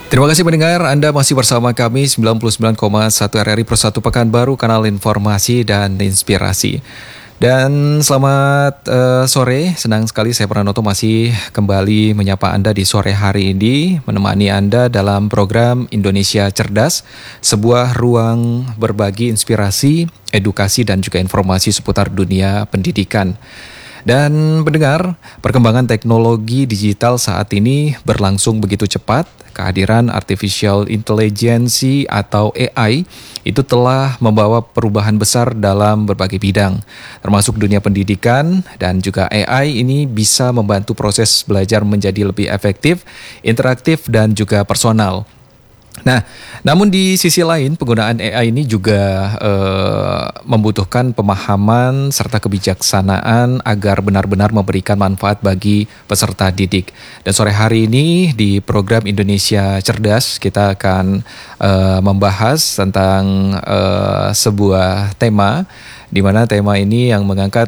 Terima kasih pendengar, Anda masih bersama kami 99,1 RRI Persatu Pekanbaru, kanal informasi dan inspirasi. Dan selamat sore, senang sekali saya Pranoto masih kembali menyapa Anda di sore hari ini, menemani Anda dalam program Indonesia Cerdas, sebuah ruang berbagi inspirasi, edukasi dan juga informasi seputar dunia pendidikan. Dan pendengar, perkembangan teknologi digital saat ini berlangsung begitu cepat. Kehadiran artificial intelligence atau AI itu telah membawa perubahan besar dalam berbagai bidang, termasuk dunia pendidikan, dan juga AI ini bisa membantu proses belajar menjadi lebih efektif, interaktif, dan juga personal. Nah, namun di sisi lain penggunaan AI ini juga membutuhkan pemahaman serta kebijaksanaan agar benar-benar memberikan manfaat bagi peserta didik. Dan sore hari ini di program Indonesia Cerdas kita akan membahas tentang sebuah tema, di mana tema ini yang mengangkat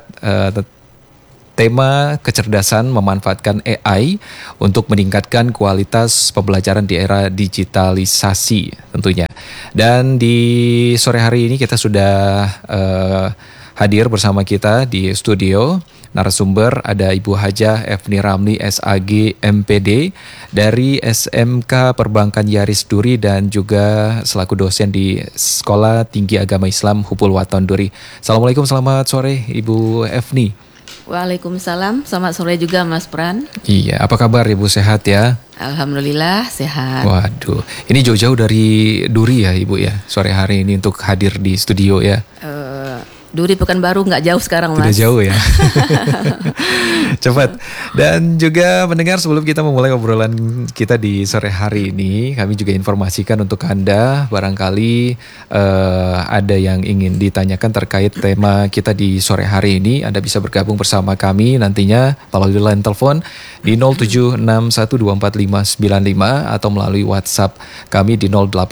tema kecerdasan memanfaatkan AI untuk meningkatkan kualitas pembelajaran di era digitalisasi tentunya. Dan di sore hari ini kita sudah hadir bersama kita di studio. Narasumber ada Ibu Hajah Efni Ramli SAG MPD dari SMK Perbankan Yaris Duri dan juga selaku dosen di Sekolah Tinggi Agama Islam Hupul Waton Duri. Assalamualaikum, selamat sore Ibu Efni. Waalaikumsalam, selamat sore juga Mas Pran. Iya, apa kabar Ibu, sehat ya? Alhamdulillah sehat. Waduh, ini jauh-jauh dari Duri ya Ibu ya, sore hari ini untuk hadir di studio ya. Duri Pekanbaru nggak jauh sekarang Mas. Tidak jauh ya. Cepat. Dan juga mendengar, sebelum kita memulai obrolan kita di sore hari ini, kami juga informasikan untuk Anda, barangkali ada yang ingin ditanyakan terkait tema kita di sore hari ini, Anda bisa bergabung bersama kami nantinya melalui line telepon di 0761245595 atau melalui WhatsApp kami di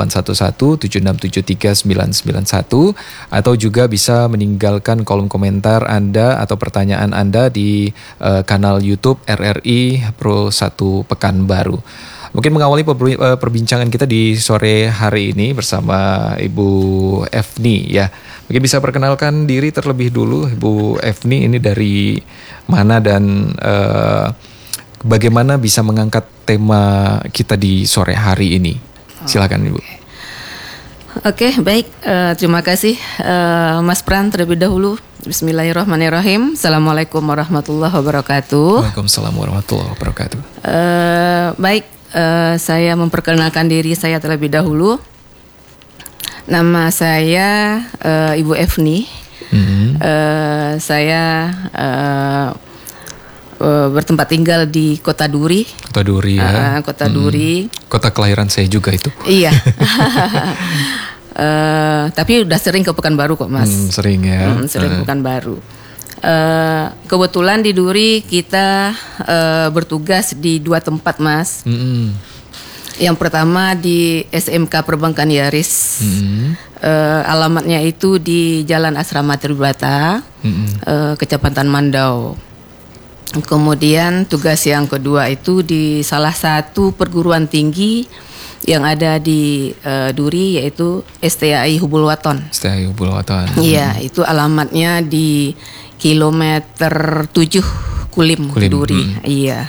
081176739991, atau juga bisa meninggalkan kolom komentar Anda atau pertanyaan Anda di kanal YouTube RRI Pro 1 Pekanbaru. Mungkin mengawali perbincangan kita di sore hari ini bersama Ibu Efni ya. Mungkin bisa perkenalkan diri terlebih dulu Ibu Efni, ini dari mana dan bagaimana bisa mengangkat tema kita di sore hari ini. Silakan Ibu. Oke, baik. Terima kasih Mas Pran terlebih dahulu. Bismillahirrahmanirrahim. Assalamualaikum warahmatullahi wabarakatuh. Waalaikumsalam warahmatullahi wabarakatuh. Baik, saya memperkenalkan diri saya terlebih dahulu. Nama saya Ibu Efni. Saya bertempat tinggal di Kota Duri. Kota Duri ya. Kota Duri. Kota kelahiran saya juga itu. Iya. Tapi udah sering ke Pekanbaru kok Mas. Sering ya. Sering ke Pekanbaru. Kebetulan di Duri kita bertugas di 2 tempat Mas. Yang pertama di SMK Perbankan Yaris. Alamatnya itu di Jalan Asrama Tribata, Kecamatan Mandau. Kemudian tugas yang kedua itu di salah satu perguruan tinggi yang ada di Duri, yaitu STAI Hupul Waton. STAI Hupul Waton. Iya, itu alamatnya di kilometer 7 Kulim. Duri. Iya.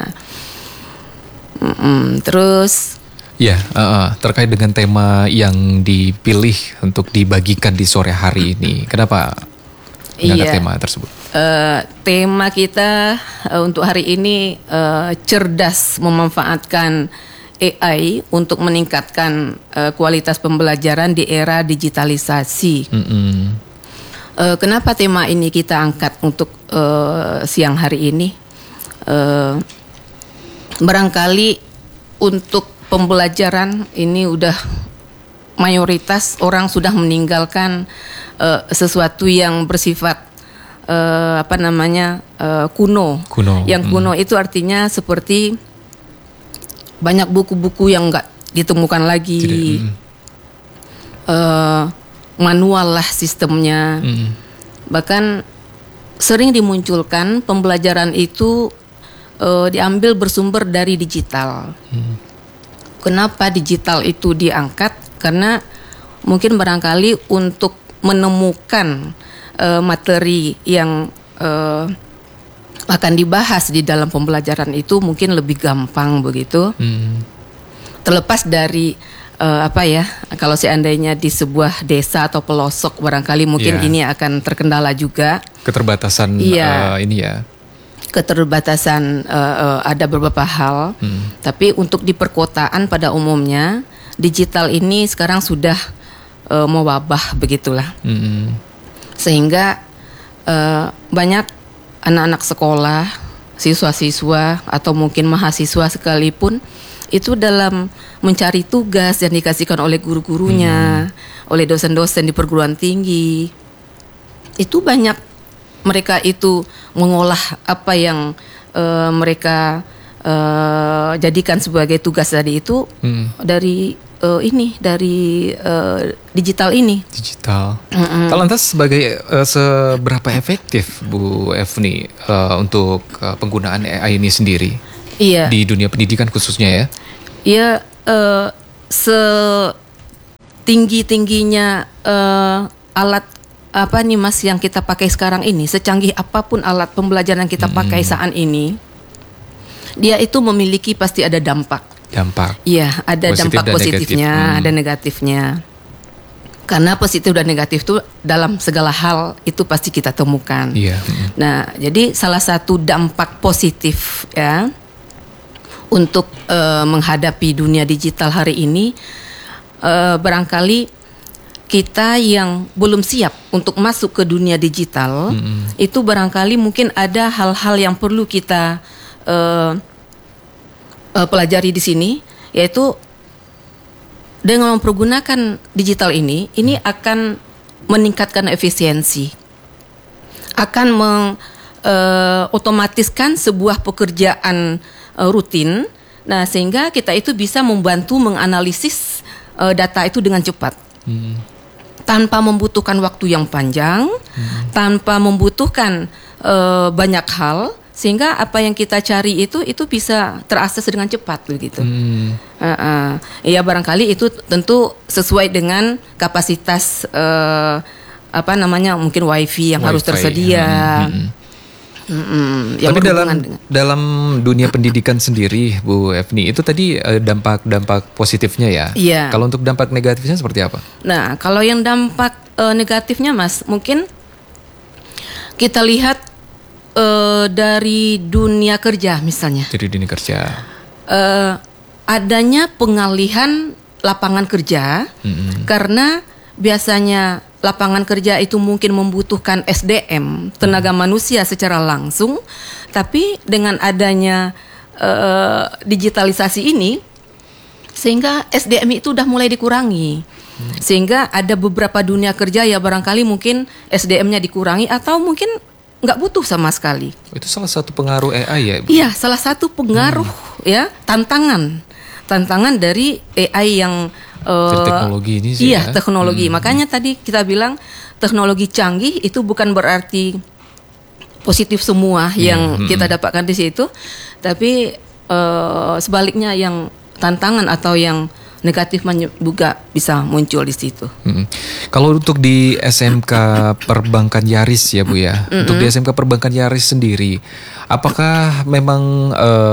Terus ya, terkait dengan tema yang dipilih untuk dibagikan di sore hari ini, kenapa mengangkat tema tersebut? Tema kita untuk hari ini cerdas memanfaatkan AI untuk meningkatkan kualitas pembelajaran di era digitalisasi. Kenapa tema ini kita angkat untuk siang hari ini? Barangkali untuk pembelajaran ini udah mayoritas orang sudah meninggalkan sesuatu yang bersifat kuno. Yang kuno itu artinya seperti banyak buku-buku yang nggak ditemukan lagi. Manual lah sistemnya. Bahkan sering dimunculkan pembelajaran itu diambil bersumber dari digital. Kenapa digital itu diangkat? Karena mungkin barangkali untuk menemukan materi yang akan dibahas di dalam pembelajaran itu mungkin lebih gampang begitu. Terlepas dari kalau seandainya di sebuah desa atau pelosok barangkali mungkin ini akan terkendala juga. Keterbatasan ini ya. Keterbatasan ada beberapa hal. Tapi untuk di perkotaan pada umumnya digital ini sekarang sudah mewabah begitulah. Sehingga banyak anak-anak sekolah, siswa-siswa atau mungkin mahasiswa sekalipun itu dalam mencari tugas yang dikasihkan oleh guru-gurunya, oleh dosen-dosen di perguruan tinggi, itu banyak mereka itu mengolah apa yang mereka jadikan sebagai tugas tadi itu dari digital ini. Digital. Kalau lantas seberapa efektif Bu Efni untuk penggunaan AI ini sendiri? Iya. Di dunia pendidikan khususnya ya? Iya, setinggi-tingginya alat apa nih Mas yang kita pakai sekarang ini, secanggih apapun alat pembelajaran yang kita pakai saat ini, dia itu memiliki pasti ada dampak. Iya, ada positif dampak positifnya, ada negatifnya. Karena positif dan negatif itu dalam segala hal itu pasti kita temukan. Iya. Nah, jadi salah satu dampak positif ya untuk menghadapi dunia digital hari ini, barangkali kita yang belum siap untuk masuk ke dunia digital, itu barangkali mungkin ada hal-hal yang perlu kita pelajari di sini, yaitu dengan mempergunakan digital ini akan meningkatkan efisiensi, akan mengotomatiskan sebuah pekerjaan rutin. Nah, sehingga kita itu bisa membantu menganalisis data itu dengan cepat, tanpa membutuhkan waktu yang panjang, tanpa membutuhkan banyak hal. Sehingga apa yang kita cari itu bisa terakses dengan cepat begitu. Ya barangkali itu tentu sesuai dengan kapasitas mungkin wifi yang harus tersedia. Tapi dalam dunia pendidikan sendiri Bu Efni, itu tadi dampak positifnya ya. Iya. Kalau untuk dampak negatifnya seperti apa? Nah, kalau yang dampak negatifnya Mas, mungkin kita lihat dari dunia kerja misalnya. Dari dunia kerja. Adanya pengalihan lapangan kerja, karena biasanya lapangan kerja itu mungkin membutuhkan SDM, tenaga manusia secara langsung, tapi dengan adanya digitalisasi ini, sehingga SDM itu udah mulai dikurangi. Sehingga ada beberapa dunia kerja ya barangkali mungkin SDM-nya dikurangi atau mungkin nggak butuh sama sekali. Itu salah satu pengaruh AI ya? Iya, salah satu pengaruh ya, tantangan dari AI yang teknologi ini sih. Iya, teknologi. Makanya tadi kita bilang teknologi canggih itu bukan berarti positif semua yang kita dapatkan di situ, tapi sebaliknya yang tantangan atau yang negatif juga bisa muncul di situ. Kalau untuk di SMK Perbankan Yaris ya Bu ya, untuk di SMK Perbankan Yaris sendiri, apakah memang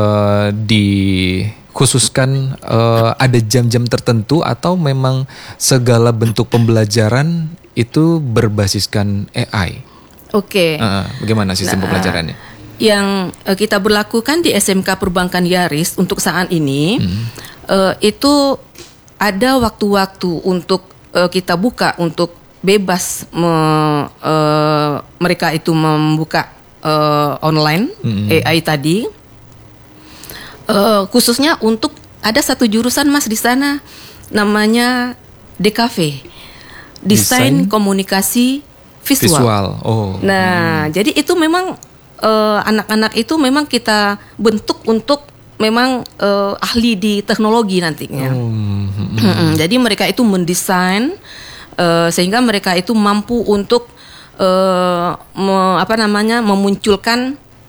dikhususkan ada jam-jam tertentu atau memang segala bentuk pembelajaran itu berbasiskan AI? Oke. Bagaimana sistem pembelajarannya? Yang kita berlakukan di SMK Perbankan Yaris untuk saat ini itu ada waktu-waktu untuk kita buka untuk bebas mereka itu membuka online AI tadi, khususnya untuk ada satu jurusan Mas di sana namanya DKV, Desain Komunikasi Visual. Nah, jadi itu memang anak-anak itu memang kita bentuk untuk memang ahli di teknologi nantinya. Jadi mereka itu mendesain sehingga mereka itu mampu untuk memunculkan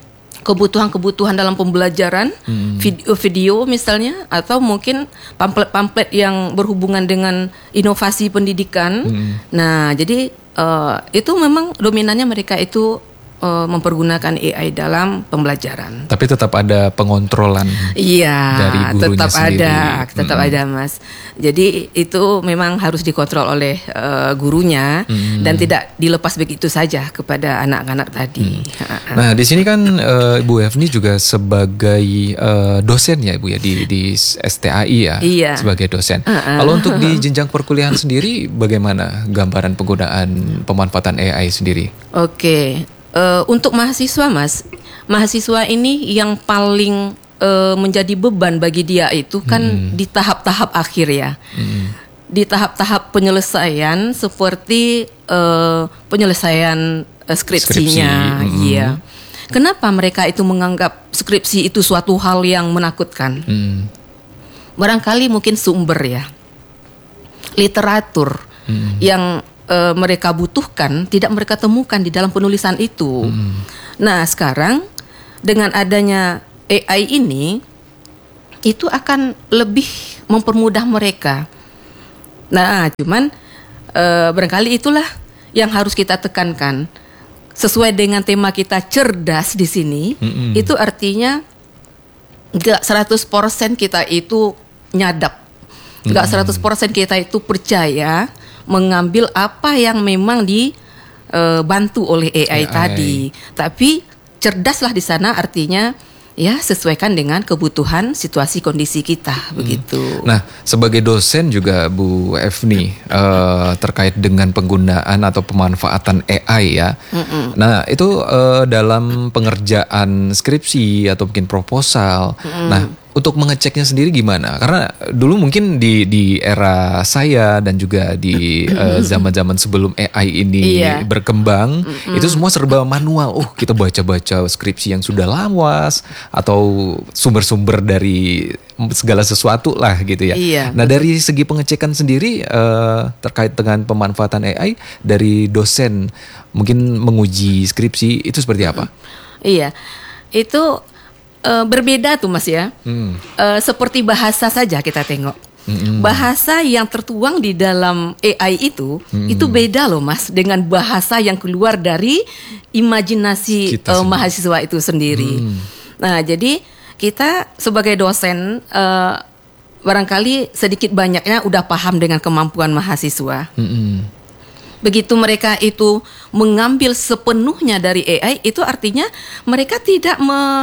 kebutuhan-kebutuhan dalam pembelajaran, video misalnya, atau mungkin pamflet-pamflet yang berhubungan dengan inovasi pendidikan. Nah, jadi itu memang dominannya mereka itu mempergunakan AI dalam pembelajaran. Tapi tetap ada pengontrolan. Iya, dari gurunya tetap sendiri. tetap ada, Mas. Jadi itu memang harus dikontrol oleh gurunya dan tidak dilepas begitu saja kepada anak-anak tadi. Nah, di sini kan Ibu Efni juga sebagai dosen ya, Ibu ya, di STAI ya, Iya. sebagai dosen. Kalau untuk di jenjang perkuliahan sendiri, bagaimana gambaran penggunaan pemanfaatan AI sendiri? Oke. Untuk mahasiswa, Mas, mahasiswa ini yang paling menjadi beban bagi dia itu kan di tahap-tahap akhir ya, di tahap-tahap penyelesaian seperti penyelesaian skripsinya. Iya. Kenapa mereka itu menganggap skripsi itu suatu hal yang menakutkan? Barangkali mungkin sumber ya, literatur yang mereka butuhkan tidak mereka temukan di dalam penulisan itu. Nah, sekarang dengan adanya AI ini itu akan lebih mempermudah mereka. Nah, cuman barangkali itulah yang harus kita tekankan. Sesuai dengan tema kita cerdas di sini, itu artinya enggak 100% kita itu nyadap. Enggak 100% kita itu percaya mengambil apa yang memang dibantu oleh AI tadi. Tapi cerdaslah di sana artinya ya sesuaikan dengan kebutuhan situasi kondisi kita begitu. Nah, sebagai dosen juga Bu Efni terkait dengan penggunaan atau pemanfaatan AI ya. Nah, itu dalam pengerjaan skripsi atau mungkin proposal. Nah, untuk mengeceknya sendiri gimana? Karena dulu mungkin di era saya dan juga di zaman-zaman sebelum AI ini berkembang, itu semua serba manual. Kita baca-baca skripsi yang sudah lawas atau sumber-sumber dari segala sesuatu lah gitu ya. Nah, dari segi pengecekan sendiri terkait dengan pemanfaatan AI dari dosen mungkin menguji skripsi itu seperti apa? Iya, itu berbeda tuh, Mas ya. Seperti bahasa saja kita tengok. Bahasa yang tertuang di dalam AI itu beda loh, Mas, dengan bahasa yang keluar dari imajinasi mahasiswa itu sendiri. Nah, jadi kita sebagai dosen barangkali sedikit banyaknya udah paham dengan kemampuan mahasiswa. Begitu mereka itu mengambil sepenuhnya dari AI, itu artinya mereka tidak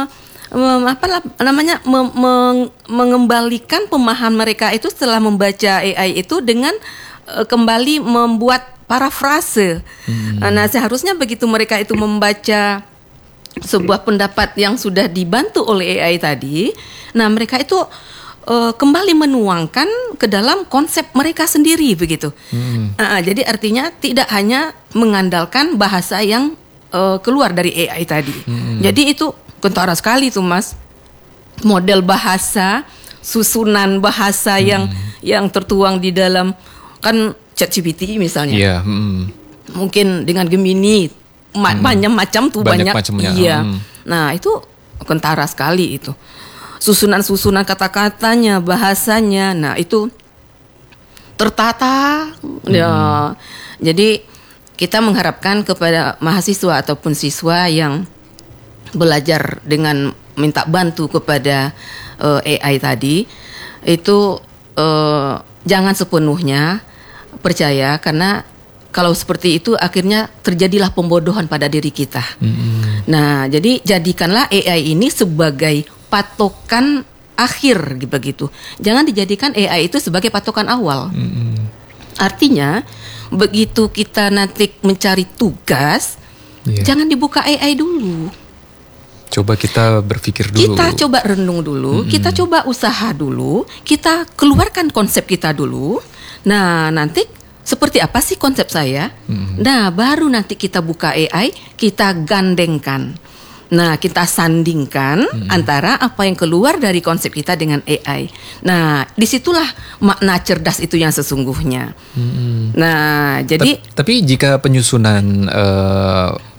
mengembalikan pemahaman mereka itu setelah membaca AI itu dengan kembali membuat parafrase. Nah, seharusnya begitu mereka itu membaca sebuah pendapat yang sudah dibantu oleh AI tadi, nah mereka itu kembali menuangkan ke dalam konsep mereka sendiri begitu. Jadi artinya tidak hanya mengandalkan bahasa yang keluar dari AI tadi. Jadi itu kentara sekali tuh, Mas. Model bahasa, susunan bahasa yang tertuang di dalam kan ChatGPT misalnya. Mungkin dengan Gemini macam-macam tuh banyak. Iya. Nah, itu kentara sekali itu. Susunan-susunan kata-katanya, bahasanya. Nah, itu tertata. Ya. Jadi kita mengharapkan kepada mahasiswa ataupun siswa yang belajar dengan minta bantu kepada AI tadi itu jangan sepenuhnya percaya, karena kalau seperti itu akhirnya terjadilah pembodohan pada diri kita. Nah, jadi jadikanlah AI ini sebagai patokan akhir begitu. Jangan dijadikan AI itu sebagai patokan awal. Artinya begitu kita nanti mencari tugas, jangan dibuka AI dulu. Coba kita berpikir dulu. Kita coba renung dulu, kita coba usaha dulu, kita keluarkan konsep kita dulu. Nah, nanti seperti apa sih konsep saya? Nah, baru nanti kita buka AI, kita gandengkan. Nah, kita sandingkan antara apa yang keluar dari konsep kita dengan AI. Nah, disitulah makna cerdas itu yang sesungguhnya. Nah, jadi tapi jika penyusunan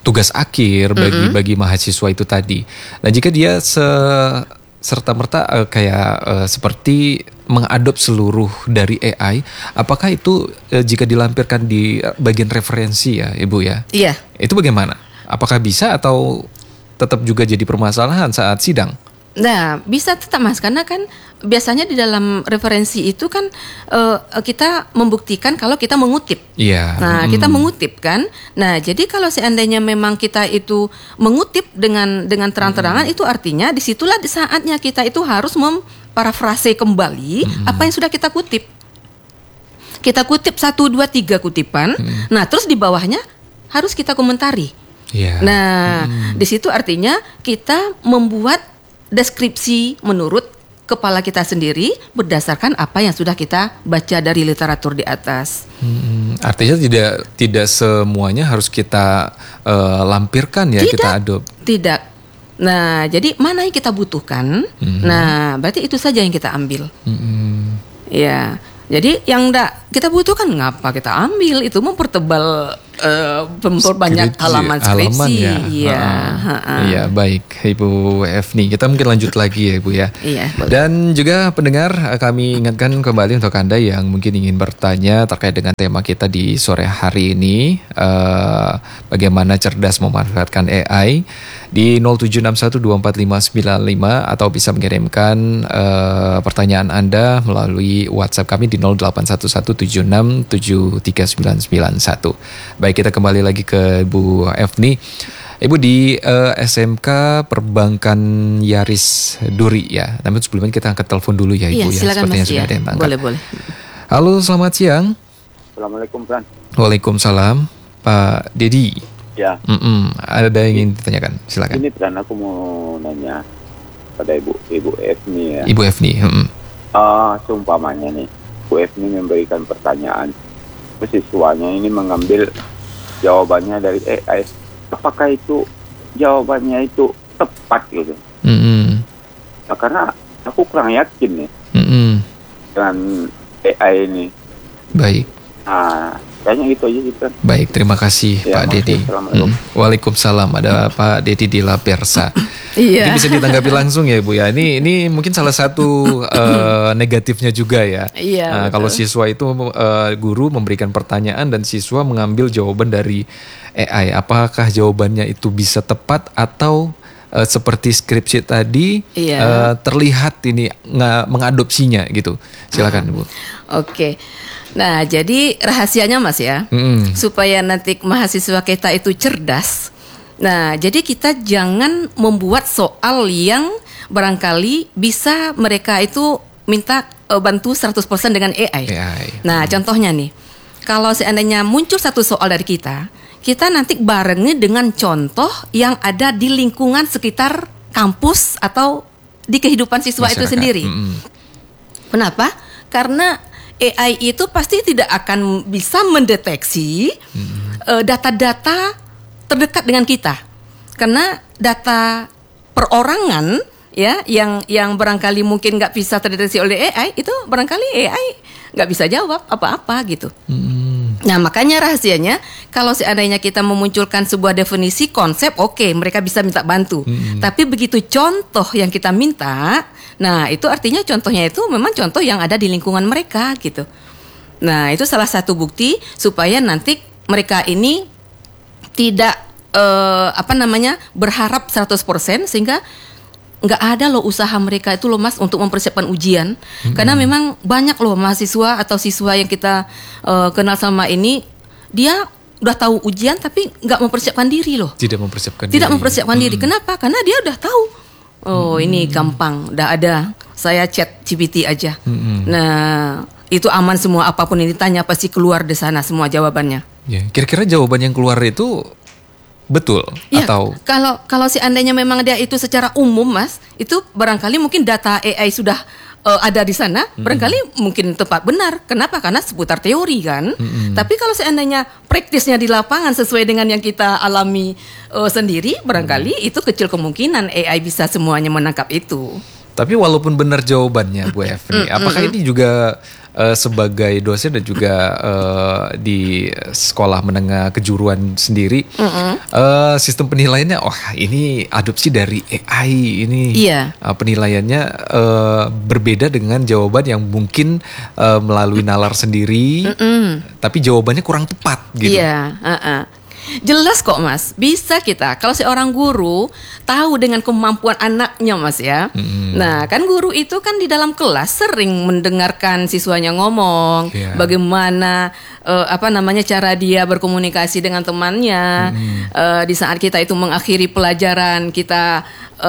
tugas akhir bagi mahasiswa itu tadi. Nah, jika dia serta-merta seperti mengadop seluruh dari AI, apakah itu jika dilampirkan di bagian referensi ya Ibu ya? Iya. Itu bagaimana? Apakah bisa atau tetap juga jadi permasalahan saat sidang? Nah, bisa tetap Mas, karena kan biasanya di dalam referensi itu kan kita membuktikan kalau kita mengutip. Iya. Nah, kita mengutip kan. Nah, jadi kalau seandainya memang kita itu mengutip dengan terang-terangan, itu artinya disitulah saatnya kita itu harus memparafrase kembali apa yang sudah kita kutip. Kita kutip 1, 2, 3 kutipan. Nah, terus di bawahnya harus kita komentari. Iya. Nah, di situ artinya kita membuat deskripsi menurut kepala kita sendiri berdasarkan apa yang sudah kita baca dari literatur di atas. Artinya tidak semuanya harus kita lampirkan ya, kita adop. Tidak. Nah, jadi mana yang kita butuhkan? Nah, berarti itu saja yang kita ambil. Ya. Jadi yang kita butuhkan ngapa kita ambil, itu mempertebal memperbanyak halaman skripsi. Iya. Iya, baik Ibu Efni. Kita mungkin lanjut lagi ya Ibu ya. Iya, boleh. Dan juga pendengar, kami ingatkan kembali untuk Anda yang mungkin ingin bertanya terkait dengan tema kita di sore hari ini, bagaimana cerdas memanfaatkan AI, di 0761245595 atau bisa mengirimkan pertanyaan Anda melalui WhatsApp kami di 0811767391. Baik, kita kembali lagi ke Bu Efni. Ibu di SMK Perbankan Yaris Duri ya. Namun sebelumnya kita angkat telepon dulu ya Ibu. Iya, silakan Sepertinya Mas, sudah ada yang angkat. Boleh. Halo, selamat siang. Assalamualaikum, Fran. Waalaikumsalam, Pak Dedi. Ya. Ada yang ingin ditanyakan, silakan. Ini Fran, aku mau nanya pada Ibu Efni ya. Ibu Efni. Seumpamanya nih, Bu Efni memberikan pertanyaan, siswanya ini mengambil jawabannya dari AI. Apakah itu jawabannya itu tepat gitu? Nah, karena aku kurang yakin nih dengan AI ini. Baik. Nah, kayaknya gitu aja sih, Fran. Baik, terima kasih Ya, Pak Dedi. Waalaikumsalam, ada Pak Dedi di La Persa. Iya. Mungkin bisa ditanggapi langsung ya Bu ya. Ini mungkin salah satu negatifnya juga ya. Iya. Kalau siswa itu guru memberikan pertanyaan dan siswa mengambil jawaban dari AI. Apakah jawabannya itu bisa tepat atau seperti skripsi tadi terlihat ini mengadopsinya gitu. Silakan Bu. Oke. Nah, jadi rahasianya Mas ya, supaya nanti mahasiswa kita itu cerdas. Nah, jadi kita jangan membuat soal yang barangkali bisa mereka itu minta bantu 100% dengan AI. Nah, contohnya nih, kalau seandainya muncul satu soal dari kita nanti barengi dengan contoh yang ada di lingkungan sekitar kampus atau di kehidupan siswa masyarakat itu sendiri. Kenapa? Karena AI itu pasti tidak akan bisa mendeteksi data-data terdekat dengan kita, karena data perorangan ya yang barangkali mungkin nggak bisa terdeteksi oleh AI, itu barangkali AI nggak bisa jawab apa-apa gitu. Nah, makanya rahasianya kalau seandainya kita memunculkan sebuah definisi konsep, oke, mereka bisa minta bantu. Tapi begitu contoh yang kita minta, nah itu artinya contohnya itu memang contoh yang ada di lingkungan mereka gitu. Nah, itu salah satu bukti supaya nanti mereka ini tidak berharap 100% sehingga nggak ada loh usaha mereka itu loh Mas untuk mempersiapkan ujian. Karena memang banyak loh mahasiswa atau siswa yang kita kenal sama ini, dia udah tahu ujian tapi nggak mempersiapkan diri loh. Tidak mempersiapkan diri. Kenapa? Karena dia udah tahu. Oh, ini gampang, udah ada. Saya chat GPT aja. Nah, itu aman semua, apapun yang ditanya pasti keluar di sana semua jawabannya. Ya, kira-kira jawaban yang keluar itu betul ya, atau kalau seandainya memang dia itu secara umum Mas, itu barangkali mungkin data AI sudah ada di sana, barangkali mungkin tepat benar. Kenapa? Karena seputar teori kan. Tapi kalau seandainya praktisnya di lapangan sesuai dengan yang kita alami sendiri, barangkali itu kecil kemungkinan AI bisa semuanya menangkap itu. Tapi walaupun benar jawabannya Bu Efni, apakah ini juga sebagai dosen dan juga di sekolah menengah kejuruan sendiri, sistem penilaiannya, ini adopsi dari AI ini, penilaiannya berbeda dengan jawaban yang mungkin melalui nalar sendiri, tapi jawabannya kurang tepat gitu. Iya. Jelas kok Mas, bisa kita kalau seorang guru tahu dengan kemampuan anaknya Mas ya. Nah kan guru itu kan di dalam kelas sering mendengarkan siswanya ngomong, bagaimana cara dia berkomunikasi dengan temannya. Di saat kita itu mengakhiri pelajaran, kita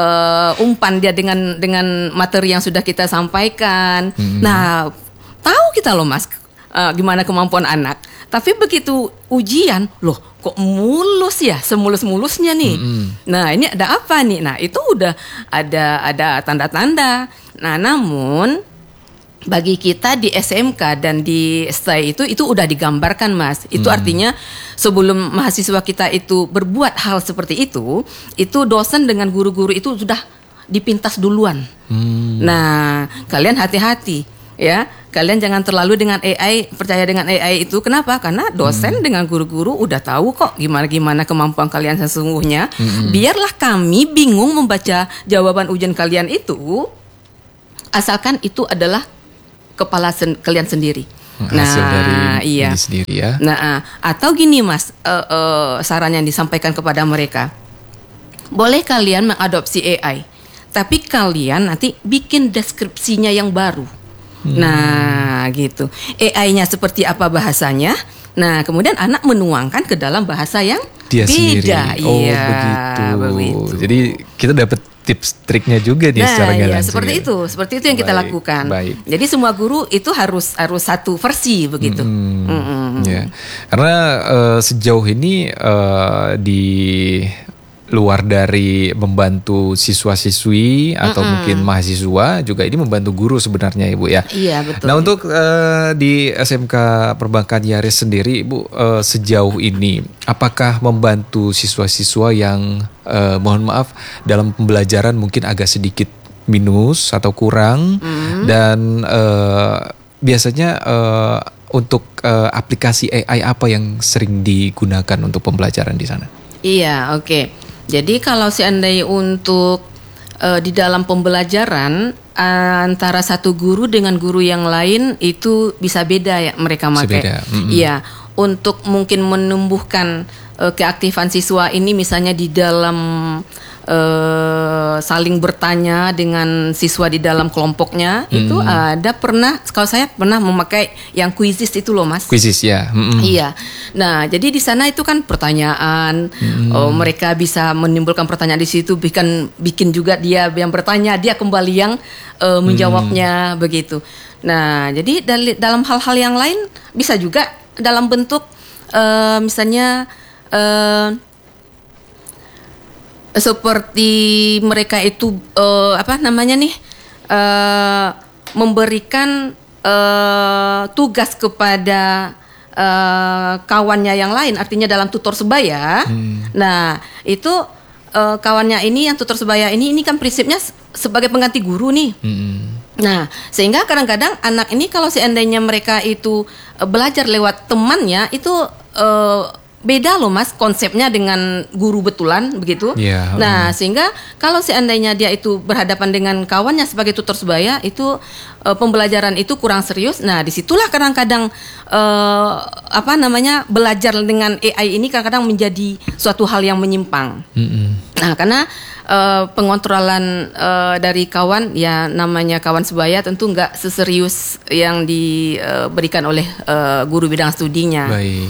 umpan dia dengan materi yang sudah kita sampaikan. Nah tahu kita loh Mas, gimana kemampuan anak. Tapi begitu ujian, loh kok mulus ya, semulus-mulusnya nih. Nah ini ada apa nih? Nah itu udah ada tanda-tanda. Nah namun bagi kita di SMK dan di STAI itu udah digambarkan Mas. Itu artinya sebelum mahasiswa kita itu berbuat hal seperti itu dosen dengan guru-guru itu sudah dipintas duluan. Nah kalian hati-hati ya. Kalian jangan terlalu dengan AI, percaya dengan AI itu. Kenapa? Karena dosen dengan guru-guru udah tahu kok gimana kemampuan kalian sesungguhnya. Biarlah kami bingung membaca jawaban ujian kalian itu, asalkan itu adalah kepala kalian sendiri. Hasil dari diri sendiri ya. Nah, atau gini Mas, saran yang disampaikan kepada mereka, boleh kalian mengadopsi AI, tapi kalian nanti bikin deskripsinya yang baru. Nah gitu, AI-nya seperti apa bahasanya. Nah kemudian anak menuangkan ke dalam bahasa yang dia beda. Sendiri. Begitu. Jadi kita dapat tips triknya juga nih secara nggak langsung. Seperti itu yang kita lakukan. Baik. Jadi semua guru itu harus satu versi begitu. Ya. Karena sejauh ini di luar dari membantu siswa-siswi atau mungkin mahasiswa, juga ini membantu guru sebenarnya Ibu ya. Iya betul. Nah untuk di SMK Perbankan Yaris sendiri Ibu, sejauh ini apakah membantu siswa-siswa yang mohon maaf dalam pembelajaran mungkin agak sedikit minus atau kurang, dan biasanya untuk aplikasi AI apa yang sering digunakan untuk pembelajaran di sana? Iya, oke. Jadi kalau seandainya untuk di dalam pembelajaran antara satu guru dengan guru yang lain itu bisa beda ya mereka pakai. Iya, untuk mungkin menumbuhkan keaktifan siswa ini misalnya di dalam saling bertanya dengan siswa di dalam kelompoknya, itu ada kalau saya pernah memakai yang quizzes itu loh Mas. Quizzes ya. Iya. Nah jadi di sana itu kan pertanyaan, mereka bisa menimbulkan pertanyaan di situ, bikin juga dia yang bertanya, dia kembali yang menjawabnya begitu. Nah jadi dalam hal-hal yang lain bisa juga dalam bentuk misalnya seperti mereka itu memberikan tugas kepada kawannya yang lain, artinya dalam tutor sebaya. Nah itu kawannya ini yang tutor sebaya ini kan prinsipnya sebagai pengganti guru nih. Nah sehingga kadang-kadang anak ini kalau seandainya mereka itu belajar lewat temannya itu beda loh Mas konsepnya dengan guru betulan begitu. Nah sehingga kalau seandainya dia itu berhadapan dengan kawannya sebagai tutor sebaya itu pembelajaran itu kurang serius. Nah disitulah kadang-kadang belajar dengan AI ini kadang-kadang menjadi suatu hal yang menyimpang. Nah karena pengontrolan dari kawan, ya namanya kawan sebaya tentu nggak seserius yang diberikan oleh guru bidang studinya. Baik.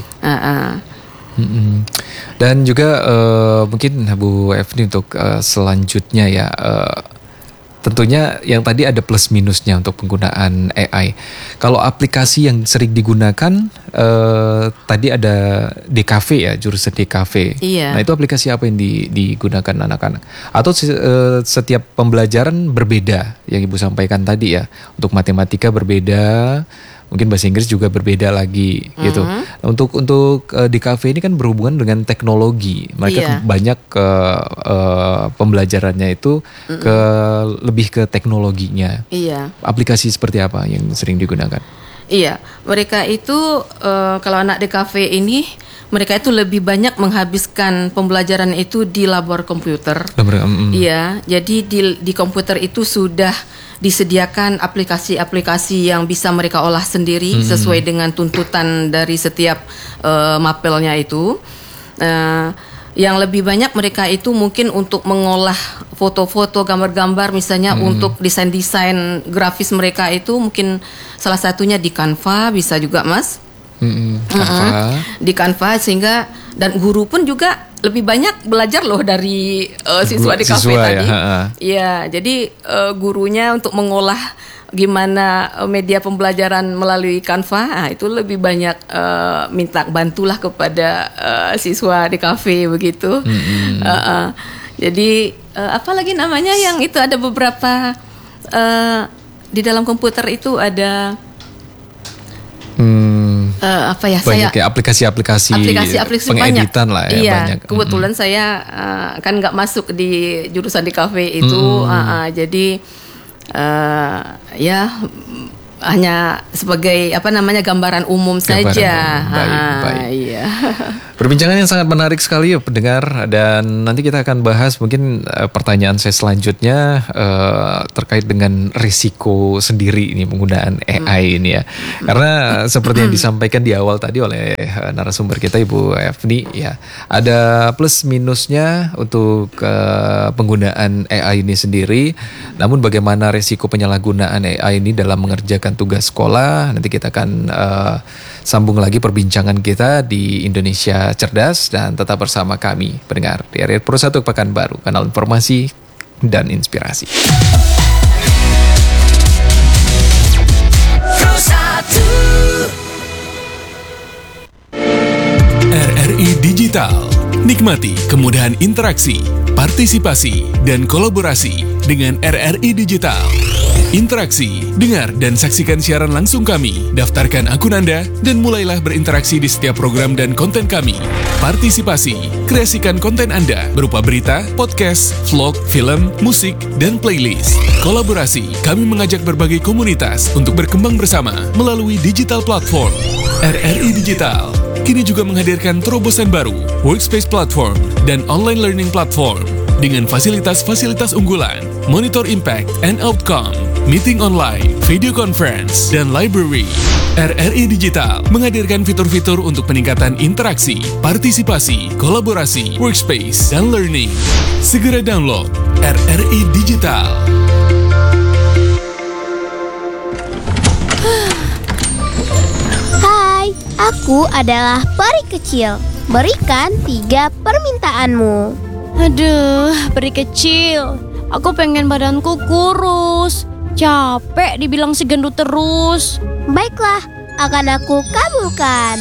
Dan juga mungkin Bu Efni untuk selanjutnya ya, tentunya yang tadi ada plus minusnya untuk penggunaan AI. Kalau aplikasi yang sering digunakan tadi ada DKV ya, jurusan DKV. Nah itu aplikasi apa yang digunakan anak-anak? Atau setiap pembelajaran berbeda yang Ibu sampaikan tadi ya, untuk matematika berbeda, mungkin bahasa Inggris juga berbeda lagi gitu. Untuk di kafe ini kan berhubungan dengan teknologi. Mereka banyak pembelajarannya itu lebih ke teknologinya. Iya. Aplikasi seperti apa yang sering digunakan? Iya, mereka itu kalau anak di kafe ini mereka itu lebih banyak menghabiskan pembelajaran itu di labor komputer. Iya, jadi di komputer itu sudah disediakan aplikasi-aplikasi yang bisa mereka olah sendiri sesuai dengan tuntutan dari setiap mapelnya itu. Yang lebih banyak mereka itu mungkin untuk mengolah foto-foto, gambar-gambar, misalnya untuk desain-desain grafis mereka itu mungkin salah satunya di Canva bisa juga, Mas. Canva. Di Canva, sehingga dan guru pun juga lebih banyak belajar loh dari siswa di kafe tadi. Iya, jadi gurunya untuk mengolah gimana media pembelajaran melalui Canva, itu lebih banyak minta bantulah kepada siswa di kafe begitu. Jadi apa lagi namanya yang itu ada beberapa di dalam komputer itu ada apa ya, banyak ya aplikasi-aplikasi pengeditan banyak lah ya. Iya, banyak. Kebetulan saya kan nggak masuk di jurusan di kafe itu, jadi ya hanya sebagai gambaran umum saja. Baik. Iya. Perbincangan yang sangat menarik sekali ya pendengar, dan nanti kita akan bahas mungkin pertanyaan saya selanjutnya terkait dengan risiko sendiri ini penggunaan AI ini ya. Karena seperti yang disampaikan di awal tadi oleh narasumber kita Ibu Efni ya, ada plus minusnya untuk penggunaan AI ini sendiri. Namun bagaimana risiko penyalahgunaan AI ini dalam mengerjakan tugas sekolah, nanti kita akan sambung lagi perbincangan kita di Indonesia Cerdas, dan tetap bersama kami pendengar di RRI Pro 1 Pekanbaru, kanal informasi dan inspirasi. RRI Digital. Nikmati kemudahan interaksi, partisipasi, dan kolaborasi dengan RRI Digital. Interaksi, dengar dan saksikan siaran langsung kami, daftarkan akun Anda, dan mulailah berinteraksi di setiap program dan konten kami. Partisipasi, kreasikan konten Anda berupa berita, podcast, vlog, film, musik, dan playlist. Kolaborasi, kami mengajak berbagai komunitas untuk berkembang bersama melalui digital platform. RRI Digital kini juga menghadirkan terobosan baru, workspace platform, dan online learning platform dengan fasilitas-fasilitas unggulan, monitor impact and outcome, meeting online, video conference, dan library. RRI Digital menghadirkan fitur-fitur untuk peningkatan interaksi, partisipasi, kolaborasi, workspace, dan learning. Segera download RRI Digital. Hai, aku adalah peri kecil. Berikan 3 permintaanmu. Aduh, peri kecil. Aku pengen badanku kurus. Capek dibilang si gendut terus. Baiklah, akan aku kabulkan.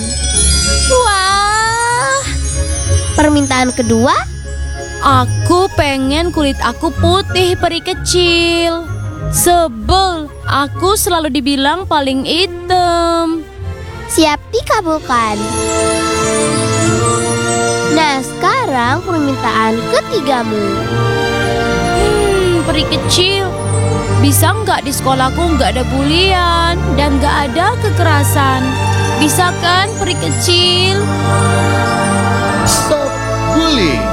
Wah. Permintaan kedua? Aku pengen kulit aku putih, peri kecil. Sebel, aku selalu dibilang paling hitam. Siap dikabulkan. Nah, sekarang permintaan ketigamu. Peri kecil, bisa nggak di sekolahku nggak ada bulian dan nggak ada kekerasan? Bisa kan, peri kecil? Stop bullying.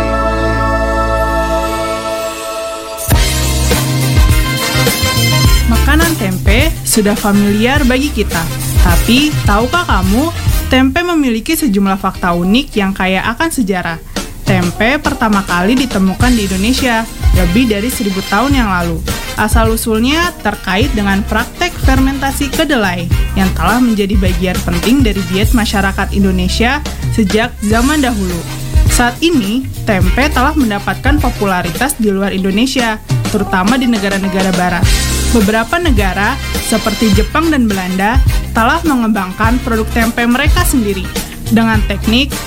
Makanan tempe sudah familiar bagi kita. Tapi, tahukah kamu, tempe memiliki sejumlah fakta unik yang kaya akan sejarah. Tempe pertama kali ditemukan di Indonesia lebih dari 1000 tahun yang lalu. Asal-usulnya terkait dengan praktek fermentasi kedelai yang telah menjadi bagian penting dari diet masyarakat Indonesia sejak zaman dahulu. Saat ini, tempe telah mendapatkan popularitas di luar Indonesia, terutama di negara-negara barat. Beberapa negara, seperti Jepang dan Belanda, telah mengembangkan produk tempe mereka sendiri dengan teknik